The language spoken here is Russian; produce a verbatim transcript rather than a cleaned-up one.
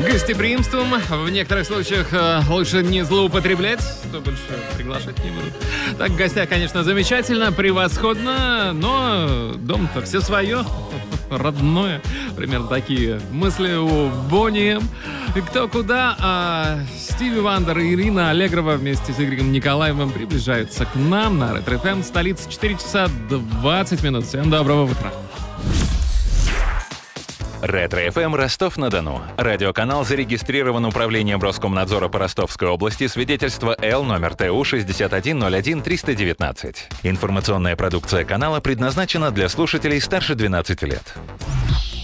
гостеприимством. В некоторых случаях э, лучше не злоупотреблять, то больше приглашать не будут. Так, в гостях, конечно, замечательно, превосходно, но дом-то все свое, родное. Примерно такие мысли у Бонни. И кто куда, а Стиви Вандер и Ирина Аллегрова вместе с Игорем Николаевым приближаются к нам на Ретро эф эм. Столица, четыре часа двадцать минут. Всем доброго утра. Ретро эф эм Ростов-на-Дону. Радиоканал зарегистрирован Управлением Роскомнадзора по Ростовской области. Свидетельство Л номер Т У шестьдесят один ноль один триста девятнадцать. Информационная продукция канала предназначена для слушателей старше двенадцати лет.